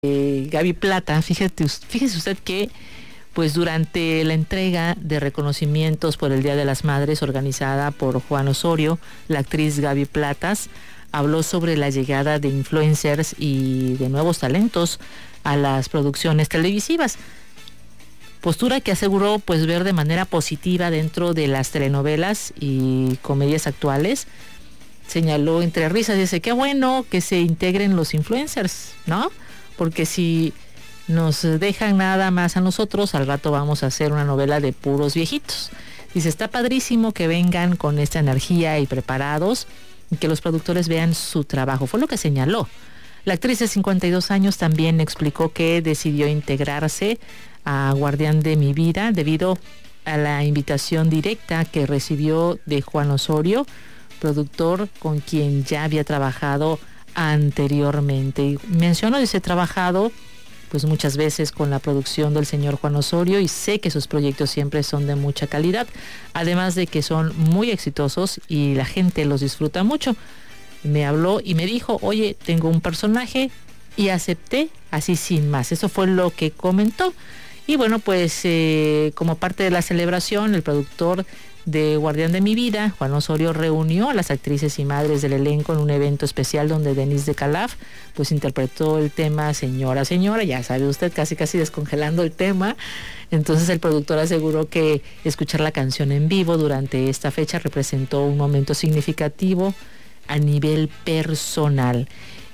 Gaby Plata, fíjese usted que pues durante la entrega de reconocimientos por el Día de las Madres organizada por Juan Osorio, la actriz Gaby Platas habló sobre la llegada de influencers y de nuevos talentos a las producciones televisivas. Postura que aseguró pues ver de manera positiva dentro de las telenovelas y comedias actuales. Señaló entre risas, dice, qué bueno que se integren los influencers, ¿no? Porque si nos dejan nada más a nosotros, al rato vamos a hacer una novela de puros viejitos. Dice, está padrísimo que vengan con esta energía y preparados y que los productores vean su trabajo. Fue lo que señaló. La actriz de 52 años también explicó que decidió integrarse a Guardián de mi Vida debido a la invitación directa que recibió de Juan Osorio, productor con quien ya había trabajado anteriormente. Y mencionó, dice, trabajado pues muchas veces con la producción del señor Juan Osorio y sé que sus proyectos siempre son de mucha calidad, además de que son muy exitosos y la gente los disfruta mucho. Me habló y me dijo, oye, tengo un personaje, y acepté así sin más. Eso fue lo que comentó. Y bueno, pues como parte de la celebración, el productor de Guardián de mi Vida, Juan Osorio, reunió a las actrices y madres del elenco en un evento especial donde Denise de Calaf pues interpretó el tema Señora, Señora, ya sabe usted, casi descongelando el tema. Entonces el productor aseguró que escuchar la canción en vivo durante esta fecha representó un momento significativo a nivel personal.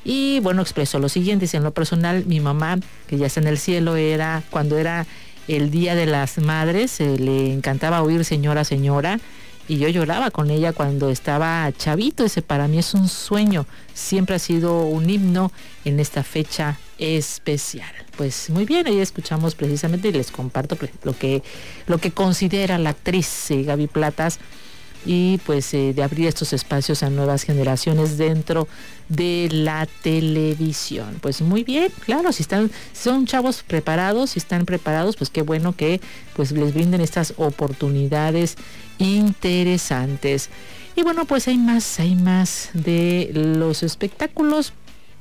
Y bueno, expresó lo siguiente, dice, en lo personal, mi mamá, que ya está en el cielo, cuando era el Día de las Madres, le encantaba oír Señora, Señora, y yo lloraba con ella cuando estaba chavito. Ese para mí es un sueño, siempre ha sido un himno en esta fecha especial. Pues muy bien, ahí escuchamos precisamente y les comparto lo que considera la actriz Gaby Platas, y pues de abrir estos espacios a nuevas generaciones dentro de la televisión. Pues muy bien, claro, son chavos preparados, si están preparados, pues qué bueno que pues les brinden estas oportunidades interesantes. Y bueno, pues hay más de los espectáculos.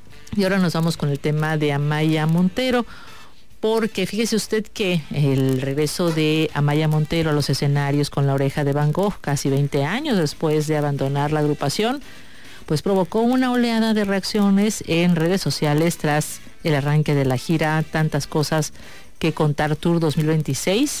Y ahora nos vamos con el tema de Amaya Montero, porque fíjese usted que el regreso de Amaya Montero a los escenarios con La Oreja de Van Gogh, casi 20 años después de abandonar la agrupación, pues provocó una oleada de reacciones en redes sociales tras el arranque de la gira Tantas Cosas que Contar Tour 2026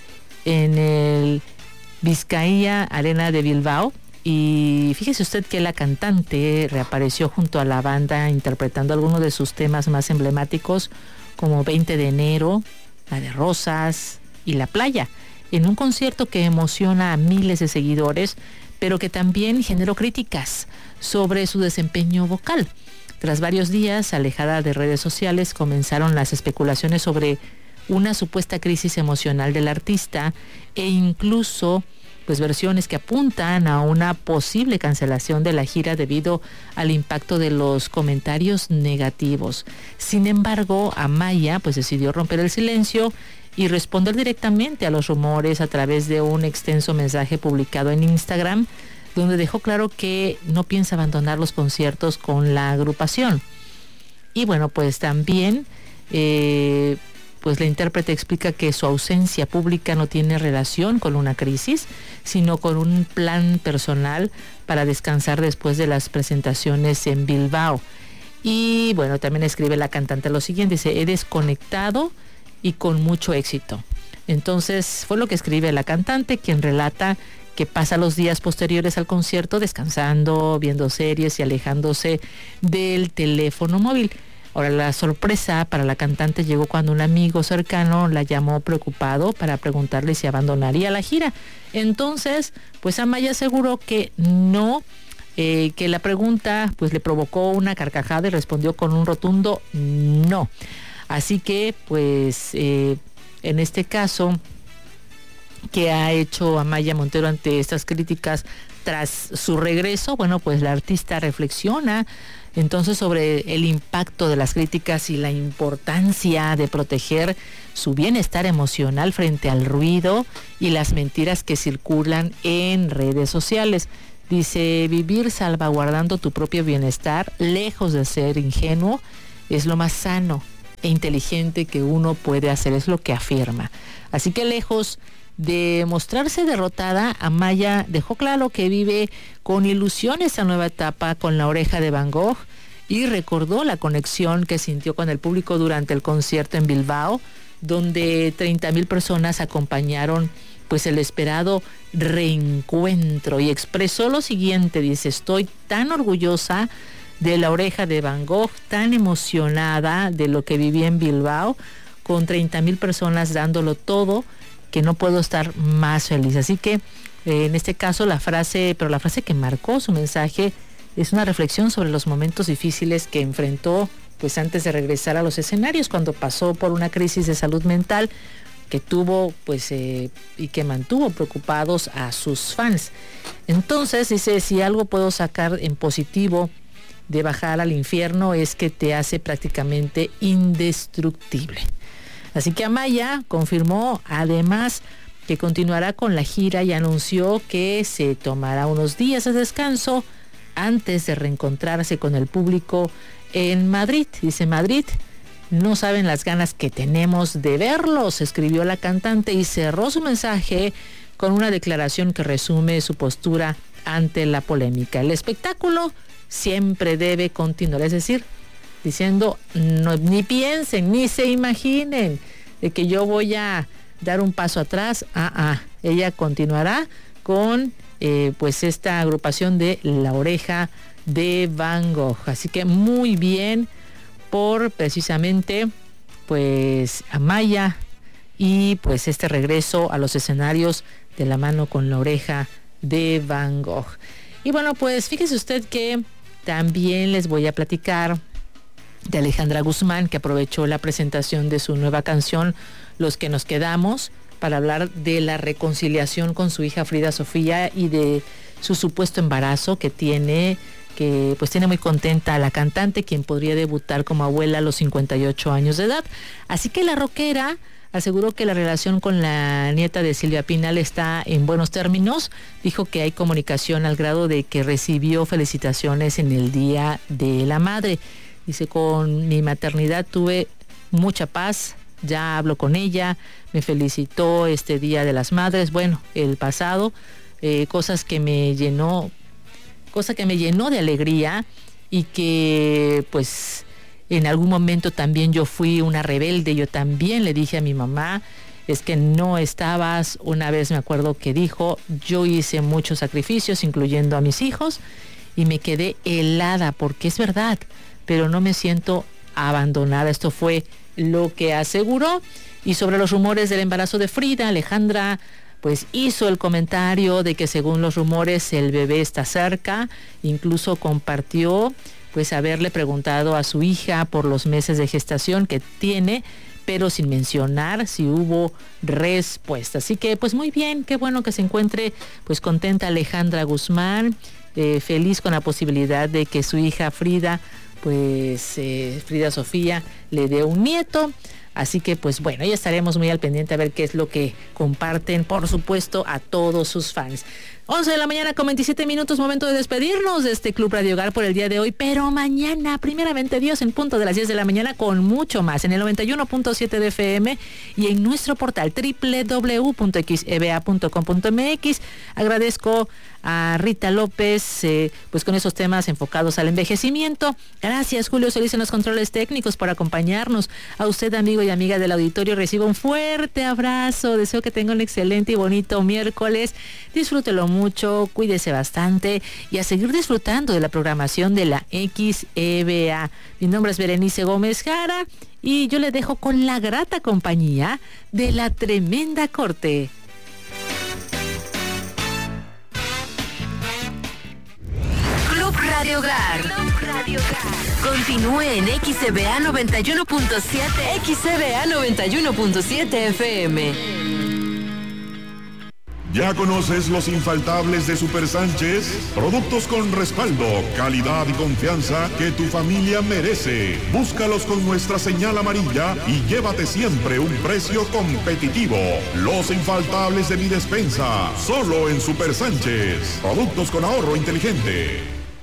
en el Vizcaya Arena de Bilbao. Y fíjese usted que la cantante reapareció junto a la banda interpretando algunos de sus temas más emblemáticos, como 20 de enero, la de Rosas y La Playa, en un concierto que emociona a miles de seguidores, pero que también generó críticas sobre su desempeño vocal. Tras varios días alejada de redes sociales, comenzaron las especulaciones sobre una supuesta crisis emocional del artista e incluso pues versiones que apuntan a una posible cancelación de la gira debido al impacto de los comentarios negativos. Sin embargo, Amaya pues decidió romper el silencio y responder directamente a los rumores a través de un extenso mensaje publicado en Instagram, donde dejó claro que no piensa abandonar los conciertos con la agrupación. Y bueno, pues también pues la intérprete explica que su ausencia pública no tiene relación con una crisis, sino con un plan personal para descansar después de las presentaciones en Bilbao. Y bueno, también escribe la cantante lo siguiente, dice, he desconectado y con mucho éxito. Entonces fue lo que escribe la cantante, quien relata que pasa los días posteriores al concierto descansando, viendo series y alejándose del teléfono móvil. Ahora, la sorpresa para la cantante llegó cuando un amigo cercano la llamó preocupado para preguntarle si abandonaría la gira. Entonces, pues Amaya aseguró que no, que la pregunta pues le provocó una carcajada y respondió con un rotundo no. Así que, pues, en este caso, ¿qué ha hecho Amaya Montero ante estas críticas tras su regreso? Bueno, pues la artista reflexiona entonces sobre el impacto de las críticas y la importancia de proteger su bienestar emocional frente al ruido y las mentiras que circulan en redes sociales. Dice, vivir salvaguardando tu propio bienestar, lejos de ser ingenuo, es lo más sano e inteligente que uno puede hacer, es lo que afirma. Así que lejos de mostrarse derrotada, Amaya dejó claro que vive con ilusión esta nueva etapa con La Oreja de Van Gogh y recordó la conexión que sintió con el público durante el concierto en Bilbao, donde 30,000 personas acompañaron pues el esperado reencuentro, y expresó lo siguiente, dice: estoy tan orgullosa de La Oreja de Van Gogh, tan emocionada de lo que viví en Bilbao, con 30,000 personas dándolo todo, que no puedo estar más feliz. Así que en este caso la frase que marcó su mensaje es una reflexión sobre los momentos difíciles que enfrentó pues antes de regresar a los escenarios, cuando pasó por una crisis de salud mental que tuvo pues y que mantuvo preocupados a sus fans. Entonces dice: si algo puedo sacar en positivo de bajar al infierno es que te hace prácticamente indestructible. Así que Amaya confirmó además que continuará con la gira y anunció que se tomará unos días de descanso antes de reencontrarse con el público en Madrid. Dice: Madrid, no saben las ganas que tenemos de verlos, escribió la cantante, y cerró su mensaje con una declaración que resume su postura ante la polémica. El espectáculo siempre debe continuar, es decir, diciendo: no, ni piensen, ni se imaginen de que yo voy a dar un paso atrás. Ella continuará con pues esta agrupación de La Oreja de Van Gogh. Así que muy bien por precisamente pues Amaya y pues este regreso a los escenarios de la mano con La Oreja de Van Gogh. Y bueno, pues fíjese usted que también les voy a platicar de Alejandra Guzmán, que aprovechó la presentación de su nueva canción Los que nos quedamos para hablar de la reconciliación con su hija Frida Sofía y de su supuesto embarazo que tiene muy contenta a la cantante, quien podría debutar como abuela a los 58 años de edad. Así que la rockera aseguró que la relación con la nieta de Silvia Pinal está en buenos términos. Dijo que hay comunicación al grado de que recibió felicitaciones en el Día de la Madre. Dice: con mi maternidad tuve mucha paz, ya hablo con ella, me felicitó este Día de las Madres, bueno, el pasado, cosa que me llenó de alegría, y que pues en algún momento también yo fui una rebelde. Yo también le dije a mi mamá: es que no estabas. Una vez me acuerdo que dijo: yo hice muchos sacrificios, incluyendo a mis hijos, y me quedé helada, porque es verdad, pero no me siento abandonada. Esto fue lo que aseguró. Y sobre los rumores del embarazo de Frida, Alejandra pues hizo el comentario de que según los rumores el bebé está cerca. Incluso compartió pues haberle preguntado a su hija por los meses de gestación que tiene, pero sin mencionar si hubo respuesta. Así que pues muy bien, qué bueno que se encuentre pues contenta Alejandra Guzmán, feliz con la posibilidad de que su hija Frida Frida Sofía le dé un nieto. Así que pues bueno, ya estaremos muy al pendiente a ver qué es lo que comparten, por supuesto, a todos sus fans. 11 de la mañana con 27 minutos, momento de despedirnos de este Club Radio Hogar por el día de hoy, pero mañana, primeramente Dios, en punto de las 10 de la mañana, con mucho más en el 91.7 de FM y en nuestro portal www.xeba.com.mx. Agradezco a Rita López, pues con esos temas enfocados al envejecimiento. Gracias, Julio Solís, en los controles técnicos, por acompañarnos. A usted, amigo y amiga del auditorio, reciba un fuerte abrazo. Deseo que tenga un excelente y bonito miércoles. Disfrútelo mucho, cuídese bastante y a seguir disfrutando de la programación de la XEBA. Mi nombre es Berenice Gómez Jara y yo le dejo con la grata compañía de La Tremenda Corte. Club Radio Hogar. Continúe en XEBA 91.7. XEBA 91.7 FM. ¿Ya conoces los infaltables de Super Sánchez? Productos con respaldo, calidad y confianza que tu familia merece. Búscalos con nuestra señal amarilla y llévate siempre un precio competitivo. Los infaltables de mi despensa, solo en Super Sánchez. Productos con ahorro inteligente.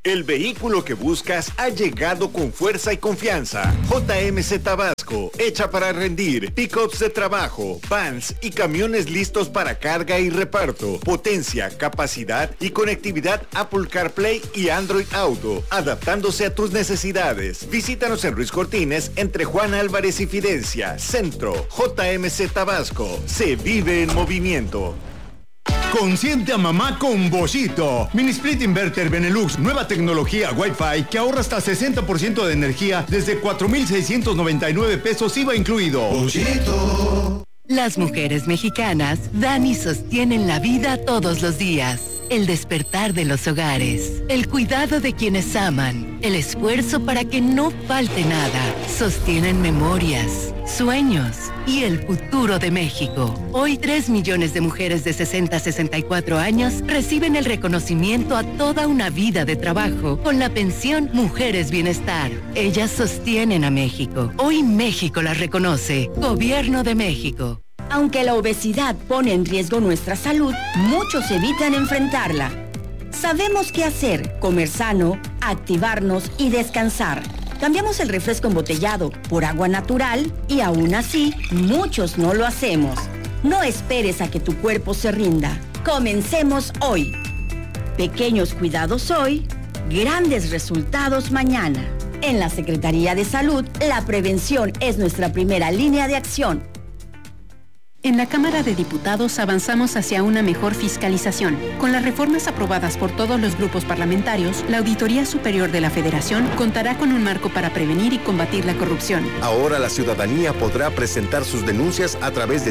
El vehículo que buscas ha llegado con fuerza y confianza. JMC Tabasco, hecha para rendir. Pickups de trabajo, vans y camiones listos para carga y reparto. Potencia, capacidad y conectividad Apple CarPlay y Android Auto, adaptándose a tus necesidades. Visítanos en Ruiz Cortines, entre Juan Álvarez y Fidencia. Centro, JMC Tabasco. Se vive en movimiento. Consiente a mamá con Boschito. Mini Split Inverter Benelux, nueva tecnología Wi-Fi que ahorra hasta 60% de energía desde 4,699 pesos IVA incluido. Boschito. Las mujeres mexicanas dan y sostienen la vida todos los días. El despertar de los hogares, el cuidado de quienes aman, el esfuerzo para que no falte nada. Sostienen memorias, sueños y el futuro de México. Hoy 3 millones de mujeres de 60 a 64 años reciben el reconocimiento a toda una vida de trabajo con la pensión Mujeres Bienestar. Ellas sostienen a México. Hoy México las reconoce. Gobierno de México. Aunque la obesidad pone en riesgo nuestra salud, muchos evitan enfrentarla. Sabemos qué hacer: comer sano, activarnos y descansar. Cambiamos el refresco embotellado por agua natural y aún así, muchos no lo hacemos. No esperes a que tu cuerpo se rinda. Comencemos hoy. Pequeños cuidados hoy, grandes resultados mañana. En la Secretaría de Salud, la prevención es nuestra primera línea de acción. En la Cámara de Diputados avanzamos hacia una mejor fiscalización. Con las reformas aprobadas por todos los grupos parlamentarios, la Auditoría Superior de la Federación contará con un marco para prevenir y combatir la corrupción. Ahora la ciudadanía podrá presentar sus denuncias a través de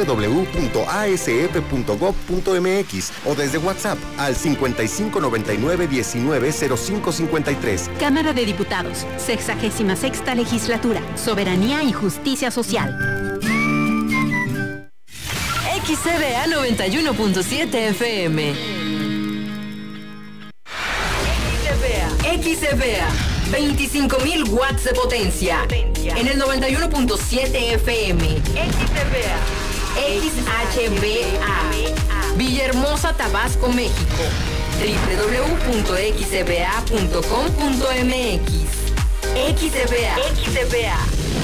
www.asf.gov.mx o desde WhatsApp al 5599-190553. Cámara de Diputados, 66ª Legislatura, Soberanía y Justicia Social. XCBA 91.7 FM. XCBA 25.000 watts de potencia. En el 91.7 FM. XCBA. Villahermosa, Tabasco, México. www.xcba.com.mx. XCBA.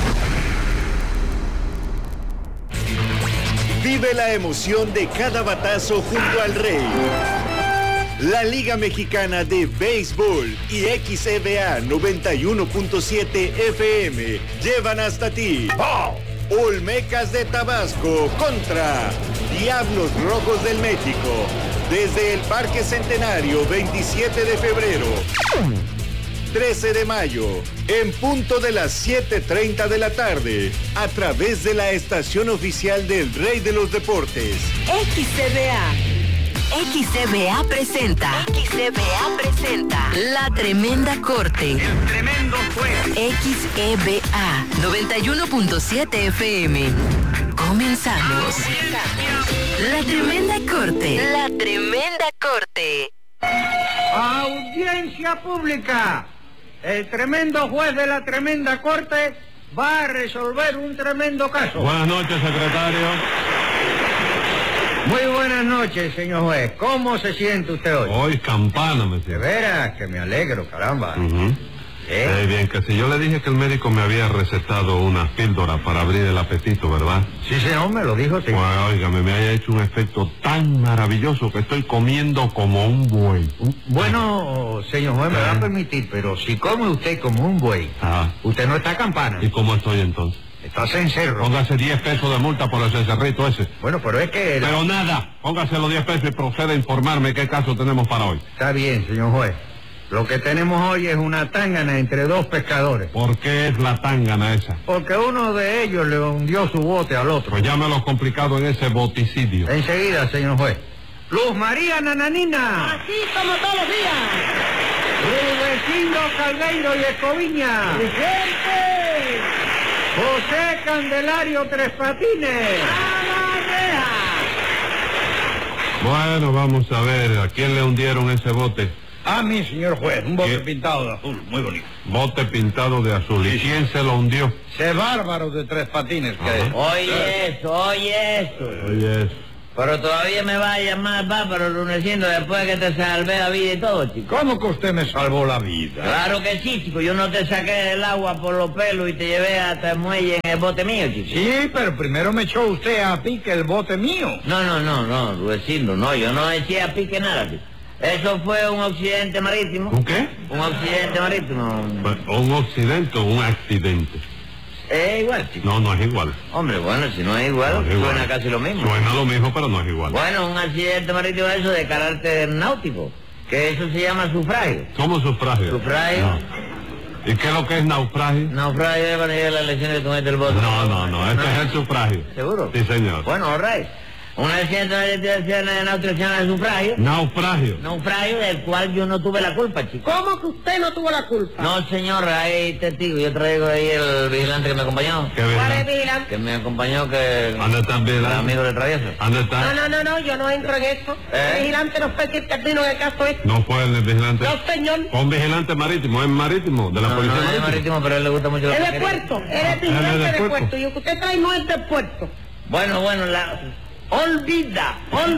Vive la emoción de cada batazo junto al Rey. La Liga Mexicana de Béisbol y XCBA 91.7 FM llevan hasta ti Olmecas de Tabasco contra Diablos Rojos del México desde el Parque Centenario, 27 de febrero. 13 de mayo, en punto de las 7:30 de la tarde, a través de la estación oficial del Rey de los Deportes. XCBA presenta La Tremenda Corte. El tremendo juez. XCBA 91.7 FM. Comenzamos. La Tremenda Corte. Audiencia pública. El tremendo juez de la tremenda corte va a resolver un tremendo caso. Buenas noches, secretario. Muy buenas noches, señor juez. ¿Cómo se siente usted hoy? Hoy campana, me siento. De veras, que me alegro, caramba. Bien, que si yo le dije que el médico me había recetado una píldora para abrir el apetito, ¿verdad? Sí, señor, me lo dijo, sí. Bueno, óigame, me haya hecho un efecto tan maravilloso que estoy comiendo como un buey. Bueno, señor juez, me va a permitir, pero si come usted como un buey, usted no está campana. ¿Y cómo estoy entonces? Está cencerro. Póngase 10 pesos de multa por el cencerrito ese. Bueno, pero es que... Pero nada, póngase los 10 pesos y proceda a informarme qué caso tenemos para hoy. Está bien, señor juez. Lo que tenemos hoy es una tángana entre dos pescadores. ¿Por qué es la tángana esa? Porque uno de ellos le hundió su bote al otro. Pues llámelo complicado en ese boticidio. Enseguida, señor juez. Luz María Nananina. Así como todos los días. Rudecindo Caldeiro y Escoviña. ¡Presente! José Candelario Tres Patines. ¡A la reja! Bueno, vamos a ver, ¿a quién le hundieron ese bote? A mí, señor juez, un bote pintado de azul, muy bonito. Bote pintado de azul. ¿Y quién se lo hundió? Ese bárbaro de Tres Patines que es. Oye eso. Oye eso. Pero todavía me va a llamar bárbaro, Rudecindo, después que te salvé la vida y todo, chico. ¿Cómo que usted me salvó la vida? Claro que sí, chico. Yo no te saqué del agua por los pelos y te llevé hasta el muelle en el bote mío, chico. Sí, pero primero me echó usted a pique el bote mío. No, Rudecindo, no. Yo no eché a pique nada, chico. Eso fue un accidente marítimo. ¿Un qué? Un accidente marítimo. ¿Un accidente o un accidente? Es igual, chico. No, no es igual. Hombre, bueno, si no es igual, No es igual. suena casi lo mismo. Suena lo mismo, pero no es igual. Bueno, un accidente marítimo eso de carácter náutico, que eso se llama sufragio. ¿Cómo sufragio? Sufragio. No. ¿Y qué es lo que es naufragio? Naufragio es cuando llega la lección de tu metes el bote. No, este es el sufragio. ¿Seguro? Sí, señor. Bueno, all right. Un accidente de náutico se llama sufragio. Naufragio. Naufragio del cual yo no tuve la culpa, chico. ¿Cómo que usted no tuvo la culpa? No, señor, hay testigo. Yo traigo ahí el vigilante que me acompañó. ¿Qué ¿Cuál es vigilante? vigilante? Que me acompañó, que... ¿Dónde está el el vigilante? amigo del travieso. ¿Dónde está? No, yo no entro en eso. El vigilante no fue quien terminó en el caso este. No fue el vigilante. No, señor. Un vigilante marítimo, es marítimo, de la policía No es marítima. marítimo, pero a él le gusta mucho la Es de pesquería. puerto. Él es Él vigilante es de de puerto. puerto. Y lo que usted trae no es de puerto. Bueno, olvida. Vamos.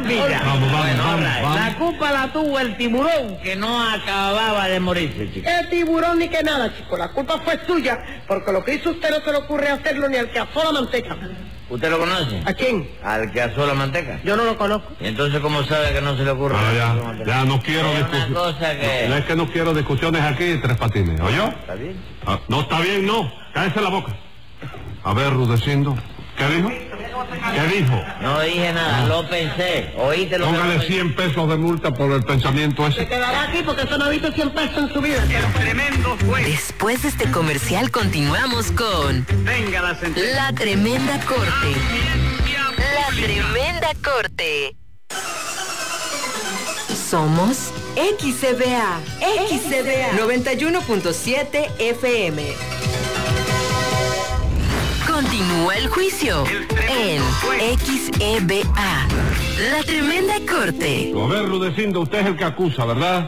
La culpa la tuvo el tiburón que no acababa de morirse, chico. El tiburón ni que nada, chico. La culpa fue suya, porque lo que hizo usted no se le ocurre hacerlo ni al que asó la manteca. ¿Usted lo conoce? ¿A quién? Al que asó la manteca. Yo no lo conozco. ¿Y entonces cómo sabe que no se le ocurre? Bueno, ya no quiero Es una discusiones. cosa que... No, es que no quiero discusiones aquí, Tres Patines, ¿oyó? ¿Está bien? No, está bien, no. Cállese la boca. A ver, Rudecindo, ¿qué dijo? ¿Qué dijo? No dije nada, lo pensé. Oíste lo Póngale que... 100 pesos de multa por el pensamiento Se ese. quedará aquí porque eso no ha visto 100 pesos en su vida. Tremendo juez. Después de este comercial continuamos con Venga la sentencia. La Tremenda Corte. La Tremenda Corte. Somos XCBA 91.7 FM. Continúa el juicio en XEBA. La Tremenda Corte. A ver, Rudecindo, usted es el que acusa, ¿verdad?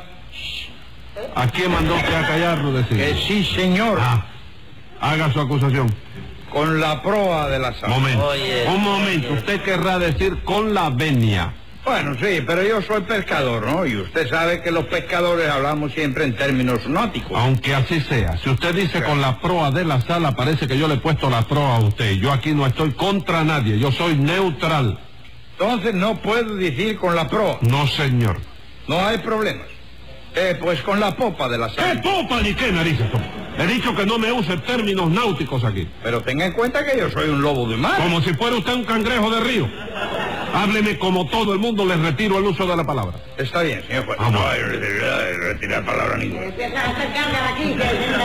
¿A quién mandó usted a callar, Rudecindo? Sí, señor. Haga su acusación. Con la proa de la sal. Un momento, usted querrá decir con la venia. Bueno, sí, pero yo soy pescador, ¿no? Y usted sabe que los pescadores hablamos siempre en términos náuticos. Aunque así sea, si usted dice con la proa de la sala, parece que yo le he puesto la proa a usted. Yo aquí no estoy contra nadie, yo soy neutral. Entonces no puedo decir con la proa. No, señor. No hay problemas. Pues con la popa de la sala. ¿Qué popa ni qué narices? He dicho que no me use términos náuticos aquí. Pero tenga en cuenta que yo soy un lobo de mar. Como si fuera usted un cangrejo de río. Hábleme como todo el mundo, les retiro el uso de la palabra. Está bien, señor juez. Vamos. No hay retirar palabra ninguna. Empieza a hacer carga aquí.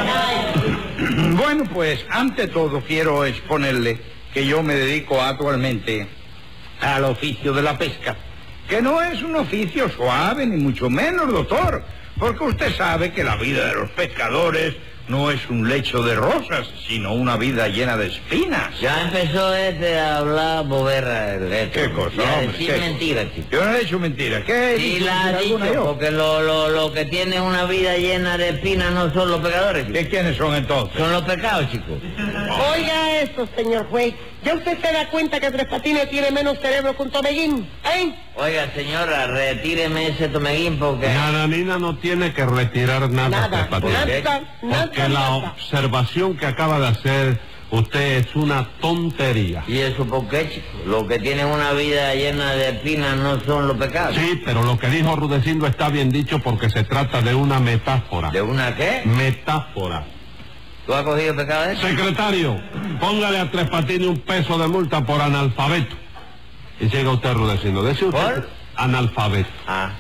Bueno, pues ante todo quiero exponerle que yo me dedico actualmente al oficio de la pesca, que no es un oficio suave ni mucho menos, doctor, porque usted sabe que la vida de los pescadores no es un lecho de rosas, sino una vida llena de espinas. Ya empezó a hablar boberra. ¿Qué cosa, Y a hombre? decir ¿Qué mentiras, cosa? chico. Yo no he dicho mentira. ¿Qué? Sí, ¿Dicho la ha mentira dicho, alguna yo? porque lo que tiene una vida llena de espinas no son los pecadores, chico. ¿De quiénes son entonces? Son los pecados, chicos. Oiga eso, señor juez. ¿Ya usted se da cuenta que Tres Patines tiene menos cerebro que un tomeguín? ¿Eh? Oiga, señora, retíreme ese tomeguín porque... Nananina no tiene que retirar nada, Tres Patines. Porque la observación que acaba de hacer usted es una tontería. ¿Y eso por qué, chico? Los que tienen una vida llena de espinas no son los pecados. Sí, pero lo que dijo Rudecindo está bien dicho porque se trata de una metáfora. ¿De una qué? Metáfora. ¿Tú has cogido pecado de eso? Secretario, póngale a Tres Patines un peso de multa por analfabeto. Y siga usted, Rudecindo. Decía usted ¿Por? analfabeto. Ah.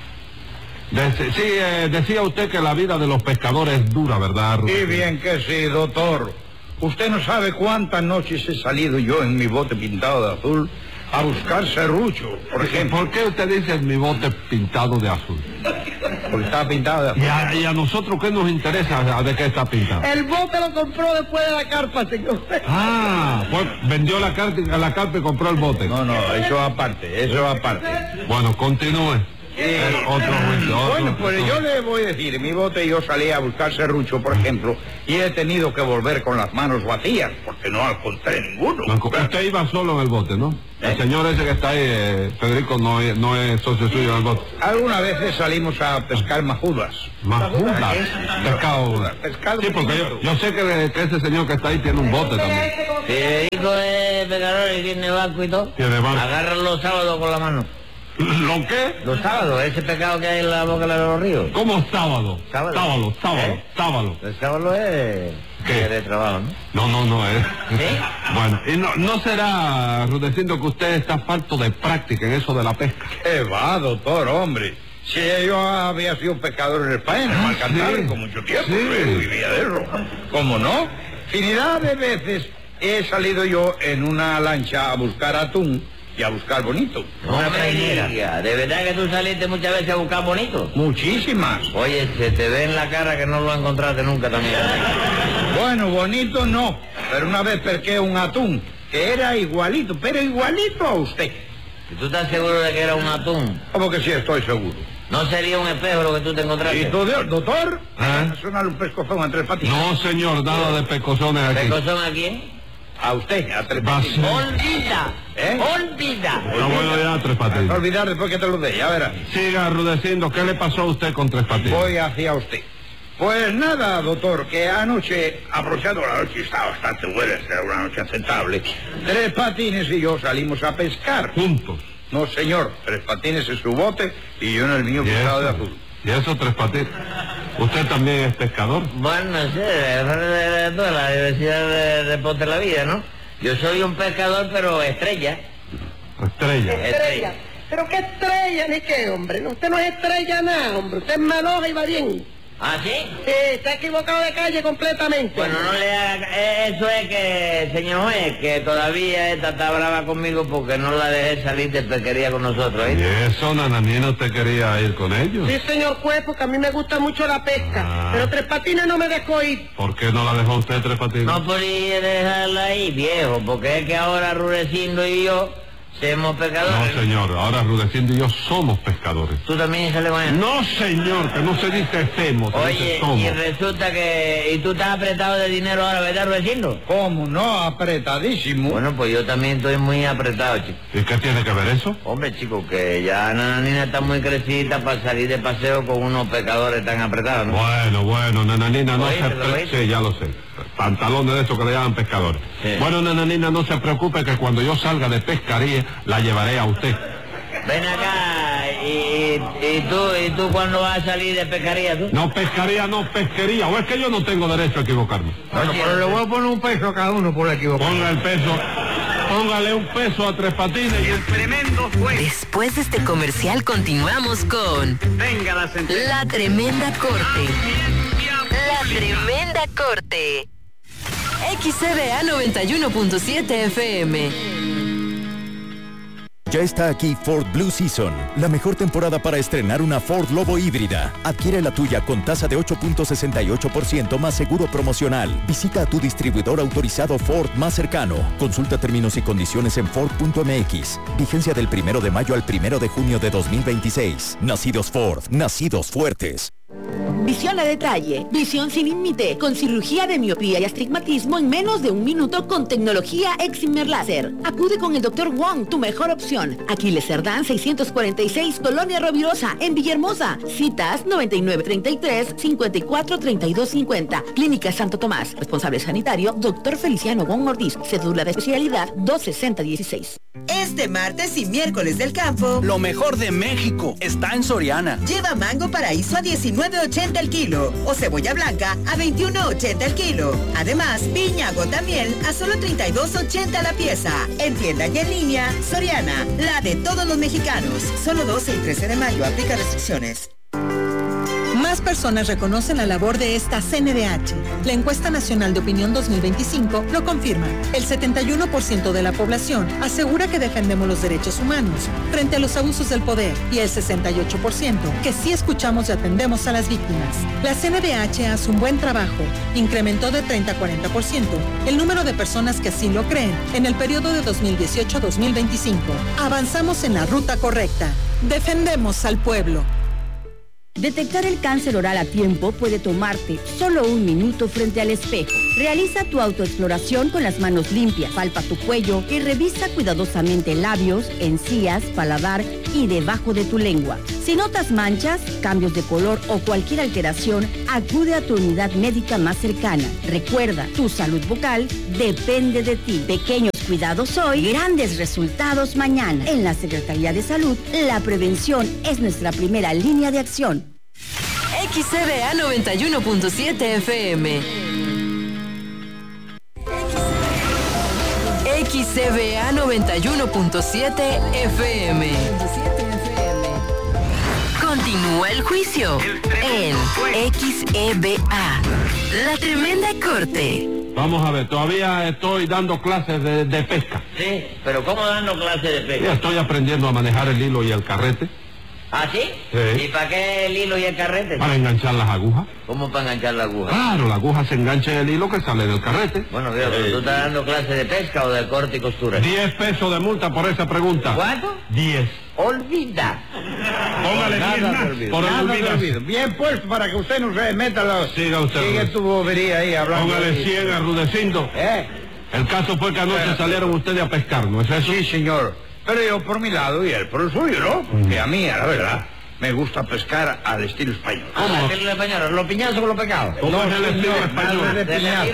Decía usted que la vida de los pescadores es dura, ¿verdad, Y Rudecindo? bien que sí, doctor. Usted no sabe cuántas noches he salido yo en mi bote pintado de azul a buscar serrucho, por ejemplo. ¿Por qué usted dice mi bote pintado de azul? Porque estaba pintado de azul. ¿Y a nosotros qué nos interesa de qué está pintado? El bote lo compró después de la carpa, señor. Ah, pues vendió la carpa y compró el bote. No, eso aparte, eso aparte. Bueno, continúe. Otro juicio. Bueno, pues yo le voy a decir, en mi bote yo salí a buscar serrucho, por ejemplo, y he tenido que volver con las manos vacías, porque no encontré ninguno. Usted iba solo en el bote, ¿no? El señor ese que está ahí, Federico, no es socio suyo en el bote. Algunas veces salimos a pescar majudas. ¿Majudas? Pescado. Sí, porque yo sé que ese señor que está ahí tiene un bote también. Federico es pescador y tiene barco y todo. Tiene barco. Agarra los sábados con la mano. ¿Lo qué? Los sábados, ese pescado que hay en la boca de los ríos. ¿Cómo sábado? Sábado. Sábado. El sábado es... ¿Qué? De trabajo, ¿no? No es. ¿Sí? Bueno, ¿y no será, Rudecindo, que usted está falto de práctica en eso de la pesca? ¿Qué va, doctor, hombre? Si yo había sido pescador en España, en Alcantara, con mucho tiempo, vivía de eso. ¿Cómo no? Infinidad de veces he salido yo en una lancha a buscar atún y a buscar bonito. Una trainera. ¿De verdad que tú saliste muchas veces a buscar bonito? Muchísimas. Oye, se te ve en la cara que no lo encontraste nunca también. Bueno, bonito no, pero una vez pesqué un atún que era igualito, pero igualito a usted. ¿Y tú estás seguro de que era un atún? ¿Cómo que sí estoy seguro? ¿No sería un espejo lo que tú te encontraste? ¿Y tú, doctor? ¿Suena un pescozón a Tres Patines? No, señor, nada de pescozones aquí. ¿Pescozón a quién? A usted, a Tres Patines. ¡Olvida! ¡Olvida! No, bueno, ya, Tres Patines. No olvidar después que te lo dé, ya verás. Siga, Rudecindo, ¿qué le pasó a usted con Tres Patines? Voy hacia usted. Pues nada, doctor, que anoche, aprovechando la noche, estaba bastante buena, era una noche aceptable. Tres Patines y yo salimos a pescar. ¿Juntos? No, señor, Tres Patines en su bote y yo en el mío pintado de azul. ¿Y eso, Tres Patines? ¿Usted también es pescador? Bueno, no sé, de toda la diversidad de deporte de la vida, ¿no? Yo soy un pescador, pero estrella. Estrella. ¿Pero qué estrella ni qué, hombre? Usted no es estrella nada, hombre. Usted es maloja y va bien. ¿Ah, sí? Sí, está equivocado de calle completamente. Bueno, no le haga... Eso es que, señor juez, que todavía esta está brava conmigo porque no la dejé salir de pesquería con nosotros, ¿eh? ¿Y eso, Nananina, usted quería ir con ellos? Sí, señor juez, porque a mí me gusta mucho la pesca. Pero Tres Patines no me dejó ir. ¿Por qué no la dejó usted, Tres Patines? No podía dejarla ahí, viejo, porque es que ahora Rudecindo y yo somos pescadores. No, señor, ahora Rudecindo y yo somos pescadores. ¿Tú también sales con él? No, señor, que no se dice hacemos, se dice somos. Y resulta que... ¿Y tú estás apretado de dinero ahora, verdad, Rudecindo? ¿Cómo no? Apretadísimo. Bueno, pues yo también estoy muy apretado, chico. ¿Y qué tiene que ver eso? Hombre, chico, que ya Nananina está muy crecida para salir de paseo con unos pescadores tan apretados, ¿no? Bueno, Nananina, no ¿Oíste, se... Sí, ya lo sé. Pantalones de esos que le llaman pescadores. Sí. Bueno, Nananina, no se preocupe que cuando yo salga de pescaría, la llevaré a usted. Ven acá, ¿y tú cuándo vas a salir de pescaría, tú? No, pescaría, no, pesquería. ¿O es que yo no tengo derecho a equivocarme? Bueno, pero le voy a poner un peso a cada uno por equivocarme. Ponga el peso. Póngale un peso a Tres Patines y el tremendo juez. Después de este comercial continuamos con... Venga la sentencia. La Tremenda Corte. La Tremenda Corte. XCBA 91.7 FM. Ya está aquí Ford Blue Season, la mejor temporada para estrenar una Ford Lobo híbrida. Adquiere la tuya con tasa de 8.68% más seguro promocional. Visita a tu distribuidor autorizado Ford más cercano. Consulta términos y condiciones en Ford.mx. Vigencia del 1 de mayo al 1 de junio de 2026. Nacidos Ford, nacidos fuertes. Visión a detalle, visión sin límite, con cirugía de miopía y astigmatismo en menos de un minuto con tecnología Excimer Láser. Acude con el Dr. Wong, tu mejor opción. Aquiles Cerdán 646, Colonia Rovirosa, en Villahermosa. Citas 9933-543250. Clínica Santo Tomás. Responsable sanitario, Dr. Feliciano Wong Ortiz. Cédula de especialidad 26016. Este martes y miércoles del campo, lo mejor de México está en Soriana. Lleva mango paraíso a 19.80 el kilo o cebolla blanca a 21.80 el kilo. Además, piña gota miel a solo 32.80 la pieza. En tienda y en línea, Soriana, la de todos los mexicanos. Solo 12 y 13 de mayo, aplica restricciones. Más personas reconocen la labor de esta CNDH. La encuesta nacional de opinión 2025 lo confirma. El 71% de la población asegura que defendemos los derechos humanos frente a los abusos del poder y el 68% que sí escuchamos y atendemos a las víctimas. La CNDH hace un buen trabajo. Incrementó de 30 a 40% el número de personas que así lo creen en el periodo de 2018 a 2025. Avanzamos en la ruta correcta. defendemos al pueblo. Detectar el cáncer oral a tiempo puede tomarte solo 1 minuto frente al espejo. Realiza tu autoexploración con las manos limpias, palpa tu cuello y revisa cuidadosamente labios, encías, paladar y debajo de tu lengua. Si notas manchas, cambios de color o cualquier alteración, acude a tu unidad médica más cercana. Recuerda, tu salud bucal depende de ti. Pequeños cuidados hoy, grandes resultados mañana. En la Secretaría de Salud, la prevención es nuestra primera línea de acción. XCBA 91.7 FM. XCBA 91.7 FM. Continúa el juicio en XEBA. La Tremenda Corte. Vamos a ver, todavía estoy dando clases de pesca. Sí, pero ¿cómo dando clases de pesca? Ya estoy aprendiendo a manejar el hilo y el carrete. ¿Ah, sí? Sí. ¿Y para qué el hilo y el carrete? Para enganchar las agujas. ¿Cómo para enganchar la aguja? Claro, la aguja se engancha en el hilo que sale del carrete. Bueno, viejo, ¿tú estás dando clases de pesca o de corte y costura? 10 pesos de multa por esa pregunta. ¿Cuánto? 10. Olvida. Póngale Nada 10 por el olvido. Bien puesto para que usted no se meta los... Siga usted. Sigue tu bobería ahí hablando. Póngale 100 a Rudecindo. El caso fue que anoche salieron ustedes a pescar, ¿no es eso? Sí, señor. Pero yo por mi lado y él por el suyo, ¿no? Porque a mí, a la verdad, me gusta pescar al estilo español. ¿Cómo? ¿Al estilo español? ¿Los piñazos con los pecados? ¿Cómo es el estilo señor, español? nada de piñazos.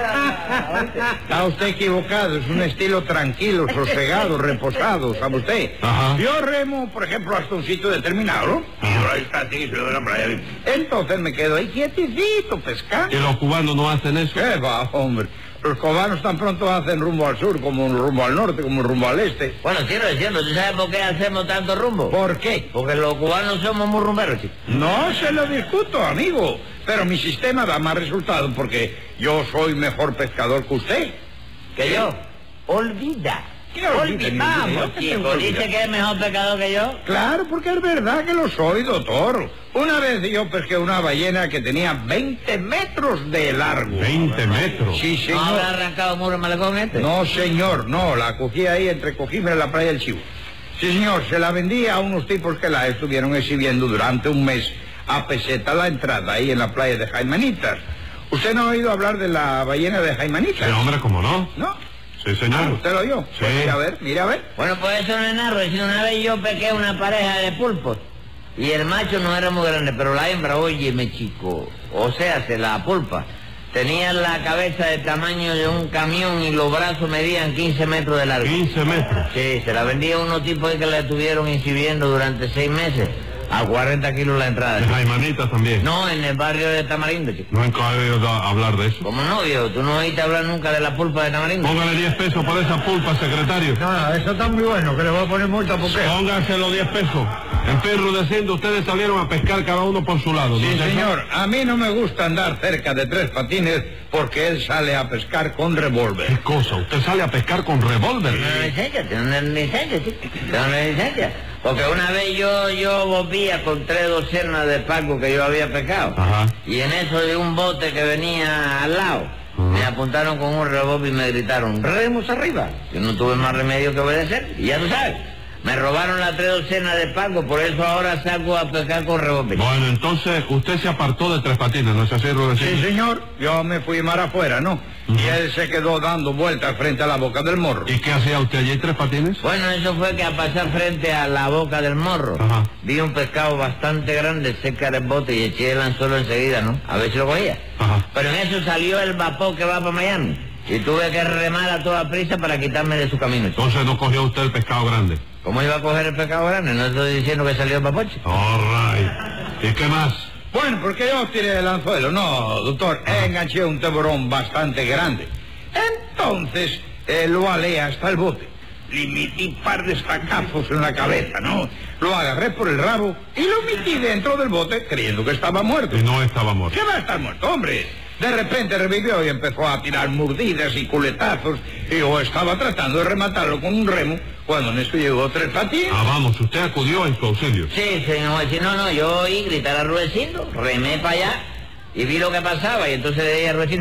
Está usted equivocado, es un estilo tranquilo, sosegado, reposado, ¿sabe usted? Ajá. Yo remo, por ejemplo, hasta un sitio determinado, ¿no? Y yo ahí está, así, se lo de la playa. Entonces me quedo ahí quietecito, pescando. ¿Y los cubanos no hacen eso? ¿Qué va, hombre? Los cubanos tan pronto hacen rumbo al sur, como rumbo al norte, como rumbo al este. Bueno, quiero decirlo, ¿tú sabes por qué hacemos tanto rumbo? ¿Por qué? Porque los cubanos somos muy rumberos, chicos. No se lo discuto, amigo. Pero mi sistema da más resultado porque yo soy mejor pescador que usted. ¿Que yo? Olvida. ¿Qué olvida? Vamos, chico, ¿dice que es mejor pescador que yo? Claro, porque es verdad que lo soy, doctor. Una vez yo pesqué una ballena que tenía 20 metros de largo. ¿20 metros? Sí, señor. ¿No habrá arrancado muro el malecón este? No, señor, no. La cogí ahí entre Cojimbre y la playa del Chivo. Sí, señor, se la vendí a unos tipos que la estuvieron exhibiendo durante un mes a peseta la entrada ahí en la playa de Jaimanitas. ¿Usted no ha oído hablar de la ballena de Jaimanitas? Sí, hombre, ¿cómo no? ¿No? Sí, señor. ¿Usted lo oyó? Sí. Pues mira a ver. Bueno, pues eso no es nada, sino una vez yo pesqué una pareja de pulpos. Y el macho no era muy grande, pero la hembra, óyeme, chico, o sea, la pulpa, tenía la cabeza del tamaño de un camión y los brazos medían 15 metros de largo. 15 metros. Sí, se la vendía a unos tipos que la estuvieron exhibiendo durante 6 meses. A 40 kilos la entrada. ¿En Jaimanitas también? No, en el barrio de Tamarindo, chico. ¿No han oído hablar de eso? ¿Cómo no, viejo? ¿Tú no oíste hablar nunca de la pulpa de Tamarindo? Póngale 10 pesos por esa pulpa, secretario. No, eso está muy bueno, que le voy a poner multa porque... Pónganselo 10 pesos. En fin, Rudecindo, ustedes salieron a pescar cada uno por su lado, ¿no? Sí, señor. A mí no me gusta andar cerca de Tres Patines porque él sale a pescar con revólver. ¿Qué cosa? ¿Usted sale a pescar con revólver? Tiene una licencia, chico. Tiene una licencia. Porque una vez yo volvía con 3 docenas de pacos que yo había pescado. Ajá. Y en eso de un bote que venía al lado, me apuntaron con un revólver y me gritaron, ¡remos arriba! Yo no tuve más remedio que obedecer. Y ya tú sabes, me robaron las 3 docenas de pacos, por eso ahora salgo a pescar con revólver. Bueno, entonces usted se apartó de Tres Patines, ¿no es así, Rudecindo? Sí, señor. Yo me fui mar afuera, ¿no? Y él se quedó dando vueltas frente a la boca del morro. ¿Y qué hacía usted allí en Tres Patines? Bueno, eso fue que al pasar frente a la boca del morro, vi un pescado bastante grande cerca del bote y eché el anzuelo enseguida, ¿no? A ver si lo cogía. Pero en eso salió el vapor que va para Miami y tuve que remar a toda prisa para quitarme de su camino. Entonces no cogió usted el pescado grande. ¿Cómo iba a coger el pescado grande? No estoy diciendo que salió el vapor. All right. ¿Y qué más? Bueno, porque yo tiré el anzuelo. No, doctor, enganché un tiburón bastante grande. Entonces, lo alé hasta el bote. Le metí un par de estacazos en la cabeza, ¿no? Lo agarré por el rabo y lo metí dentro del bote creyendo que estaba muerto. Y no estaba muerto. ¿Qué va a estar muerto, hombre? De repente revivió y empezó a tirar mordidas y culetazos. Y yo estaba tratando de rematarlo con un remo cuando en eso llegó Tres Patines. Ah, vamos, usted acudió en su auxilio. Sí, señor. No, yo oí gritar a Rudecindo, remé para allá y vi lo que pasaba. Y entonces le dije a Rudecindo,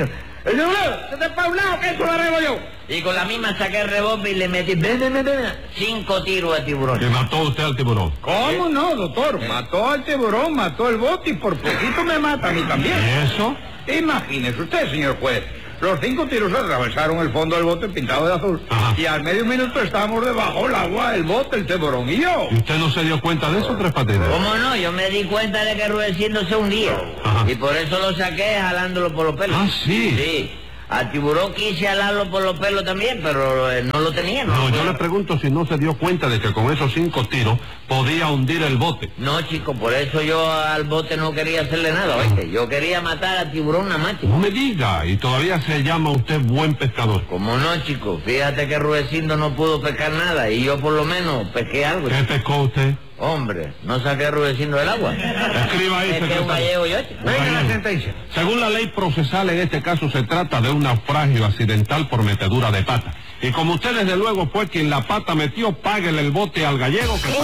El tiburón, se te pa' un lado, que eso lo arreglo yo. Y con la misma saqué el revólver y le metí 5 tiros al tiburón. ¿Que mató usted al tiburón? ¿Cómo no, doctor? Mató al tiburón, mató el bote y por poquito me mata a mí también. ¿Y eso? Imagínese usted, señor juez. Los 5 tiros atravesaron el fondo del bote pintado de azul. Ajá. Y al medio minuto estábamos debajo del agua, el bote, el tiburón y yo. ¿Y usted no se dio cuenta de eso, Tres Patines? ¿Cómo no? Yo me di cuenta de que Rudecindo se hundía. Ajá. Y por eso lo saqué jalándolo por los pelos. Ah, sí. Sí. Al tiburón quise jalarlo por los pelos también, pero no lo tenía, ¿no? No, yo le pregunto si no se dio cuenta de que con esos 5 tiros podía hundir el bote. No, chico, por eso yo al bote no quería hacerle nada, ¿oíste? Yo quería matar al tiburón nada más, chico. No me diga, y todavía se llama usted buen pescador. ¿Cómo no, chico? Fíjate que Rudecindo no pudo pescar nada y yo por lo menos pesqué algo. ¿Qué pescó usted? Hombre, no saqué a Rudecindo del agua. Escriba ahí, Es que un gallego yo, chico. Venga la sentencia. Según la ley procesal, en este caso se trata de un naufragio accidental por metedura de pata. Y como usted desde luego fue quien la pata metió, páguele el bote al gallego que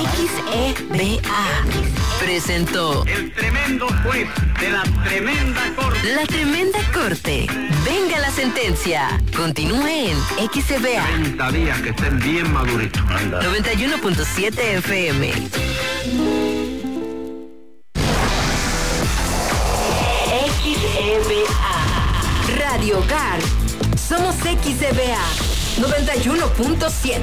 XEBA presentó El tremendo juez de la tremenda corte. La Tremenda Corte. Venga la sentencia. Continúe en XEBA 30 días que estén bien maduritos. 91.7 FM. XEBA Radio Hogar. Somos XEBA 91.7.